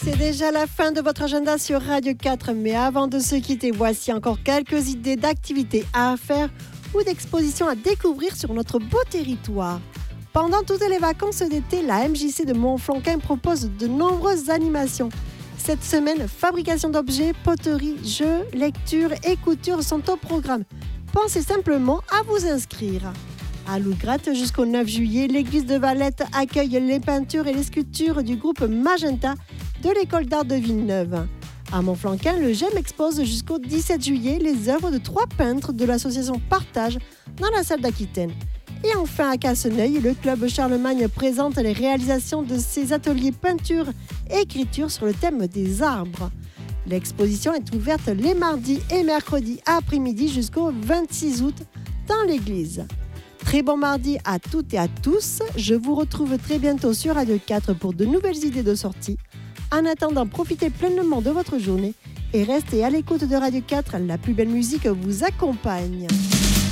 C'est déjà la fin de votre agenda sur Radio 4, mais avant de se quitter, voici encore quelques idées d'activités à faire ou d'expositions à découvrir sur notre beau territoire. Pendant toutes les vacances d'été, la MJC de Montflanquin propose de nombreuses animations. Cette semaine, fabrication d'objets, poterie, jeux, lecture et couture sont au programme. Pensez simplement à vous inscrire. À Lougratte, jusqu'au 9 juillet, l'église de Valette accueille les peintures et les sculptures du groupe Magenta de l'école d'art de Villeneuve. À Montflanquin, le GEM expose jusqu'au 17 juillet les œuvres de 3 peintres de l'association Partage dans la salle d'Aquitaine. Et enfin à Casseneuil, le club Charlemagne présente les réalisations de ses ateliers peinture et écriture sur le thème des arbres. L'exposition est ouverte les mardis et mercredis après-midi jusqu'au 26 août dans l'église. Très bon mardi à toutes et à tous. Je vous retrouve très bientôt sur Radio 4 pour de nouvelles idées de sortie. En attendant, profitez pleinement de votre journée et restez à l'écoute de Radio 4. La plus belle musique vous accompagne.